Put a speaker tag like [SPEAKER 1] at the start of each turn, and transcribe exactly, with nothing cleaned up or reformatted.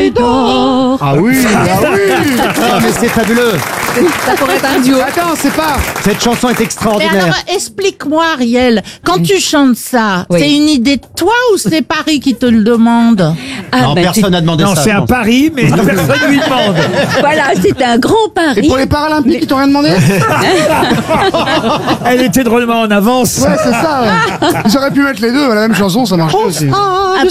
[SPEAKER 1] d'or.
[SPEAKER 2] Ah oui, ah oui.
[SPEAKER 3] Ah, mais c'est fabuleux.
[SPEAKER 1] Ça pourrait être un duo.
[SPEAKER 2] Attends, c'est pas.
[SPEAKER 3] Cette chanson est
[SPEAKER 4] Mais
[SPEAKER 3] extraordinaire.
[SPEAKER 4] alors, explique-moi, Ariel, quand tu chantes ça,
[SPEAKER 1] Oui.
[SPEAKER 4] c'est une idée de toi ou c'est Paris qui te le demande?
[SPEAKER 1] Ah,
[SPEAKER 3] non,
[SPEAKER 1] ben,
[SPEAKER 3] personne n'a demandé
[SPEAKER 5] Non,
[SPEAKER 3] ça.
[SPEAKER 5] c'est
[SPEAKER 3] je
[SPEAKER 5] un
[SPEAKER 3] pense.
[SPEAKER 5] pari, mais personne lui demande.
[SPEAKER 1] c'est- Voilà, c'est un grand
[SPEAKER 2] Et
[SPEAKER 1] pari.
[SPEAKER 2] pour les Paralympiques, ils t'ont rien demandé?
[SPEAKER 5] Elle était drôlement en avance.
[SPEAKER 2] Ouais, c'est ça. Ouais. Ils auraient pu mettre les deux, la même chanson, ça marche aussi.
[SPEAKER 4] Ah,